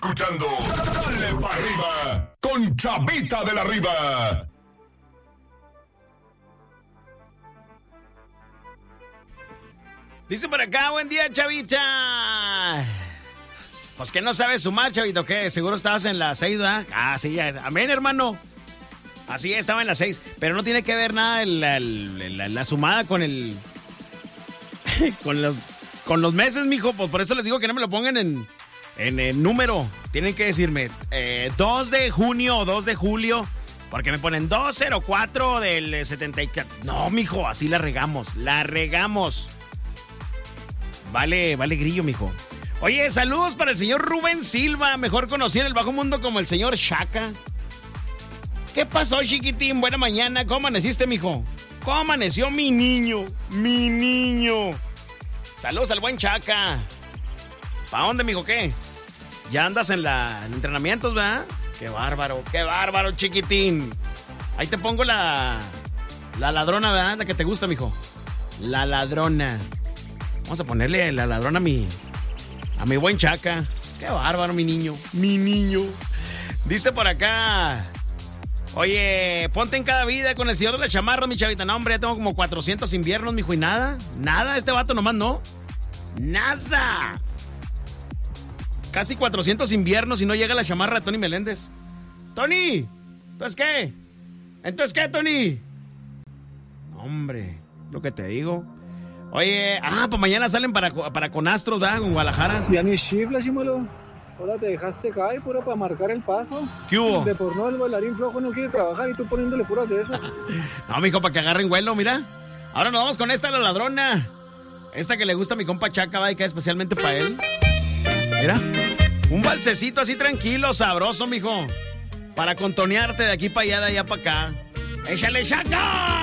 Escuchando Dale para arriba con Chavita de la Riva. Dice por acá, buen día, Chavita. Pues que no sabes sumar, Chavito, ¿qué? Seguro estabas en la 6, ¿verdad? Ah, sí, amén, hermano. Así es, estaba en la 6. Pero no tiene que ver nada la sumada con el... con los meses, mijo. Pues por eso les digo que no me lo pongan en el número. Tienen que decirme 2 de junio o 2 de julio. Porque me ponen 204 del 74. No, mijo, así la regamos. La regamos. Vale grillo, mijo. Oye, saludos para el señor Rubén Silva, mejor conocido en el bajo mundo como el señor Shaka. ¿Qué pasó, chiquitín? Buena mañana. ¿Cómo amaneciste, mijo? ¿Cómo amaneció mi niño? Mi niño. Saludos al buen Shaka. ¿Para dónde, mijo? ¿Qué? ¿Ya andas en entrenamientos, verdad? Qué bárbaro, chiquitín. Ahí te pongo la ladrona, ¿verdad? La que te gusta, mijo. La ladrona. Vamos a ponerle la ladrona a mi buen Chaca. Qué bárbaro, mi niño. Mi niño. Dice por acá. Oye, ponte en cada vida con el señor de la chamarra, mi chavita. No, hombre, ya tengo como 400 inviernos, mijo, y nada. Nada, este vato nomás no. Nada. Casi 400 inviernos y no llega la chamarra de Tony Meléndez. ¡Tony! ¿Entonces qué? ¿Entonces qué, Tony? Hombre, lo que te digo. Oye, pues mañana salen para Conastros, ¿verdad? Con Guadalajara. Ya ni chifla, símolo. Ahora te dejaste caer, puro para marcar el paso. ¿Qué hubo? De por no, el bailarín flojo no quiere trabajar y tú poniéndole puras de esas. No, mijo, para que agarren vuelo, mira. Ahora nos vamos con esta, la ladrona. Esta que le gusta a mi compa Chaca, va, y cae especialmente para él. Mira, un balsecito así tranquilo, sabroso, mijo. Para contonearte de aquí para allá, de allá para acá. ¡Échale, Chaca!